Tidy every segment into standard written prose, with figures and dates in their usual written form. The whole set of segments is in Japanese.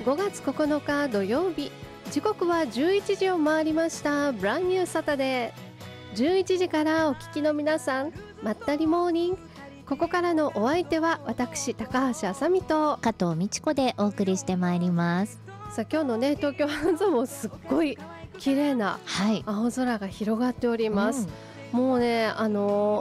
5月9日土曜日、時刻は11時を回りました。ブランニューサタデー、11時からお聞きの皆さん、まったりモーニング。ここからのお相手は私高橋あさみと加藤美智子でお送りしてまいります。 さあ今日のね、東京半蔵もすっごい綺麗な青空が広がっております、もうね、朝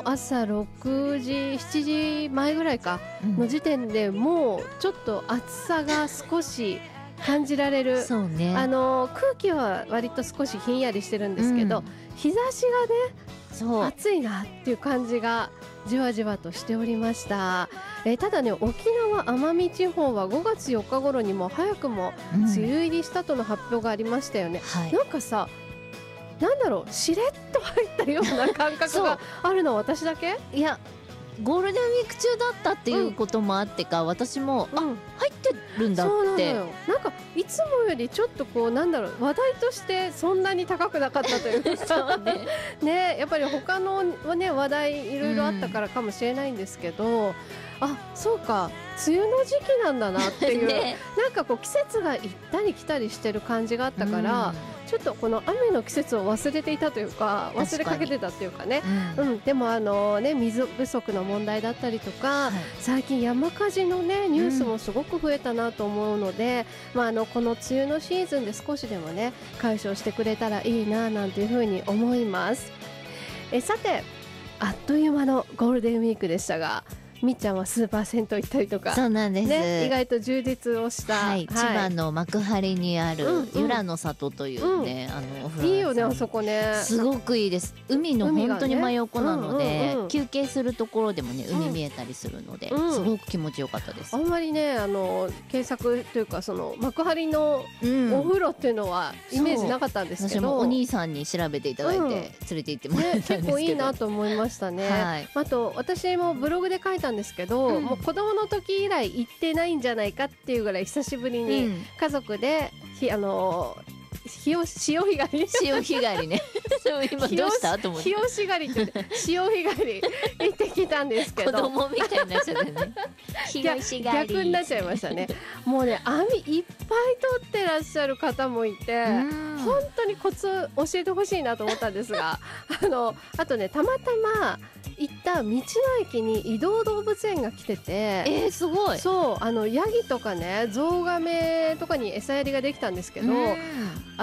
6時7時前ぐらいかの時点で、もうちょっと暑さが少し感じられるそうね、 空気は割と少しひんやりしてるんですけど、日差しがね暑いなっていう感じがじわじわとしておりました。ただね、沖縄奄美地方は5月4日頃にも早くも梅雨入りしたとの発表がありましたよね、なんかさ、なんだろう、しれっと入ったような感覚があるのは私だけ？ いや、ゴールデンウィーク中だったっていうこともあってか、私も、入ってるんだって。 そうなのよ。なんかいつもよりちょっとこう、なんだろう、話題としてそんなに高くなかったというかそうね、やっぱり他の、ね、話題いろいろあったからかもしれないんですけど、そうか、梅雨の時期なんだなっていう、なんかこう季節が行ったり来たりしてる感じがあったから、ちょっとこの雨の季節を忘れていたというか、忘れかけてたっていうかね、でも水不足の問題だったりとか、最近山火事のねニュースもすごく増えたなと思うので、この梅雨のシーズンで少しでもね解消してくれたらいいななんていうふうに思います。さて、あっという間のゴールデンウィークでしたが、みっちゃんはスーパー銭湯行ったりとか。 そうなんです、 ね、意外と充実をした、 千葉の幕張にある由良の里というね、お風呂いいよね、あそこね。 すごくいいです。海の本当に真横なので、休憩するところでもね海見えたりするので、すごく気持ちよかったです。 あんまりね、検索というか、その幕張のお風呂っていうのはイメージなかったんですけど、 私もお兄さんに調べていただいて連れて行ってもらったんですけど、 結構いいなと思いましたね、あと私もブログで書いたんですけど、もう子供の時以来行ってないんじゃないかっていうぐらい久しぶりに家族で潮干狩りね今どうしたと思って潮干狩りって潮干狩り行ってきたんですけど子供みたいになっちゃってね逆になっちゃいましたね。もうね、網いっぱい取ってらっしゃる方もいて、本当にコツ教えてほしいなと思ったんですがあとね、たまたま行った道の駅に移動動物園が来てて、 すごい。 そう、ヤギとかね、ゾウガメとかに餌やりができたんですけど、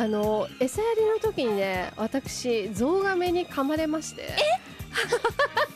餌やりの時にね、私ゾウガメに噛まれまして